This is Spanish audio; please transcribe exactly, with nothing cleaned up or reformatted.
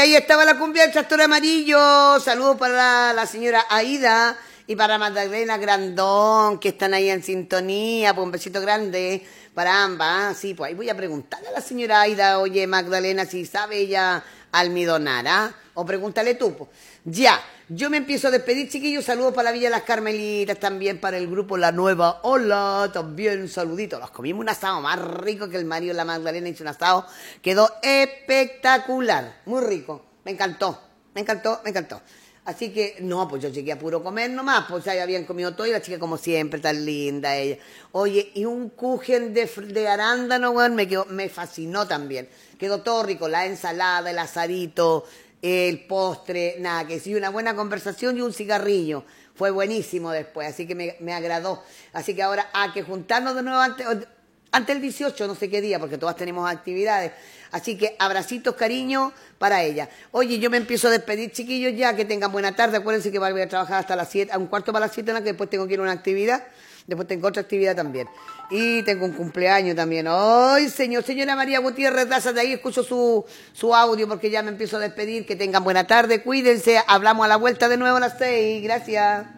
ahí estaba la cumbia del tractor amarillo. Saludos para la, la señora Aida y para Magdalena Grandón, que están ahí en sintonía. Pues un besito grande para ambas. Sí, pues ahí voy a preguntarle a la señora Aida, oye, Magdalena, si sabe ella almidonar, ¿ah? O pregúntale tú, pues. Ya, yo me empiezo a despedir, chiquillos. Saludos para la Villa Las Carmelitas, también para el grupo La Nueva Ola, también un saludito. Nos comimos un asado más rico que el marido de la Magdalena hizo un asado. Quedó espectacular, muy rico. Me encantó, me encantó, me encantó. Así que, no, pues yo llegué a puro comer nomás, pues ya habían comido todo y la chica como siempre, tan linda ella. Oye, y un kuchen de, de arándano, bueno, me, quedó, me fascinó también. Quedó todo rico, la ensalada, el asadito, el postre, nada, que sí, una buena conversación y un cigarrillo. Fue buenísimo después, así que me, me agradó. Así que ahora hay que juntarnos de nuevo antes, antes el dieciocho, no sé qué día, porque todas tenemos actividades. Así que abracitos, cariño, para ella. Oye, yo me empiezo a despedir, chiquillos, ya, que tengan buena tarde. Acuérdense que voy a trabajar hasta las siete, a un cuarto para las siete, que después tengo que ir a una actividad. Después tengo otra actividad también. Y tengo un cumpleaños también. ¡Ay, señor! Señora María Gutiérrez, Daza, de ahí escucho su, su audio porque ya me empiezo a despedir. Que tengan buena tarde, cuídense. Hablamos a la vuelta de nuevo a las seis. Gracias.